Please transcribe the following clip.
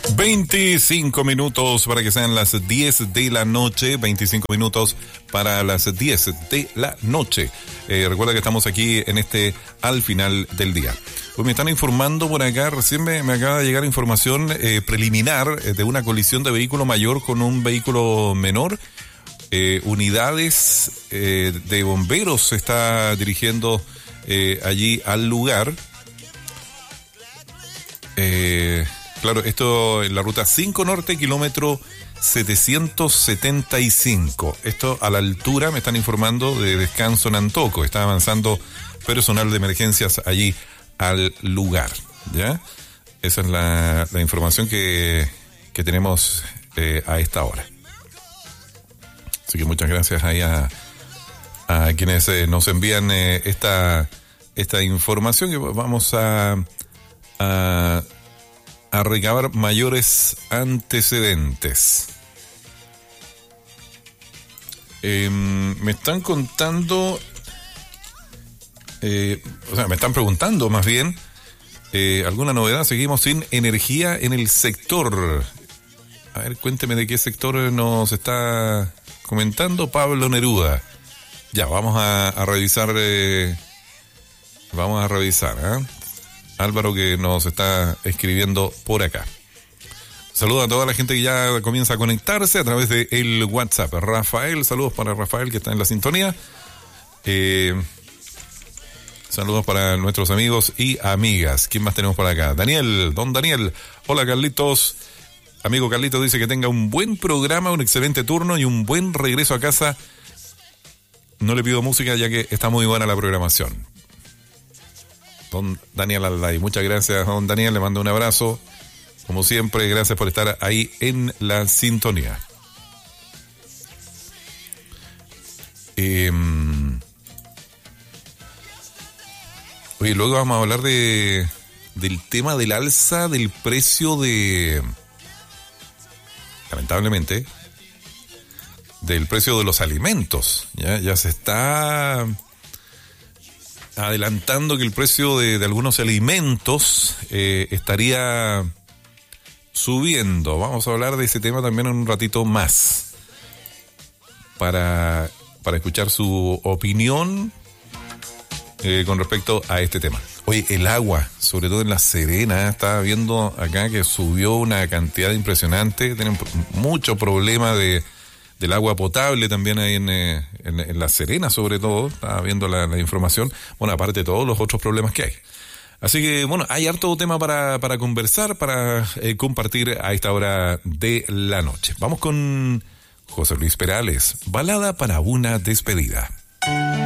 25 minutos para que sean las 10 de la noche. 25 minutos para las 10 de la noche. Recuerda que estamos aquí en al final del día. Pues me están informando por acá, recién me acaba de llegar información preliminar de una colisión de vehículo mayor con un vehículo menor. Unidades de bomberos se está dirigiendo allí al lugar. Claro, esto en la ruta 5 Norte, kilómetro 775. Esto a la altura, me están informando, de Descanso en Antoco. Está avanzando personal de emergencias allí al lugar, ¿ya? Esa es la información que tenemos a esta hora. Así que muchas gracias ahí a quienes nos envían esta información, que vamos a recabar mayores antecedentes. Me están contando, me están preguntando más bien, ¿alguna novedad? Seguimos sin energía en el sector. A ver, cuénteme de qué sector nos está comentando Pablo Neruda. Ya, vamos a revisar, Álvaro, que nos está escribiendo por acá. Saludos a toda la gente que ya comienza a conectarse a través de el WhatsApp. Rafael, saludos para Rafael que está en la sintonía. Saludos para nuestros amigos y amigas. ¿Quién más tenemos por acá? Daniel, don Daniel. Hola, Carlitos. Amigo Carlitos dice que tenga un buen programa, un excelente turno y un buen regreso a casa. No le pido música ya que está muy buena la programación. Don Daniel Alday, muchas gracias, don Daniel, le mando un abrazo. Como siempre, gracias por estar ahí en la sintonía. Oye, luego vamos a hablar del tema del alza del precio lamentablemente, del precio de los alimentos. Ya se está adelantando que el precio de algunos alimentos estaría subiendo. Vamos a hablar de ese tema también en un ratito más para escuchar su opinión con respecto a este tema. Oye, el agua, sobre todo en La Serena, estaba viendo acá que subió una cantidad impresionante. Tienen mucho problema del agua potable también ahí en La Serena, sobre todo. Estaba viendo la información. Bueno, aparte de todos los otros problemas que hay. Así que, bueno, hay harto tema para conversar, para compartir a esta hora de la noche. Vamos con José Luis Perales, balada para una despedida.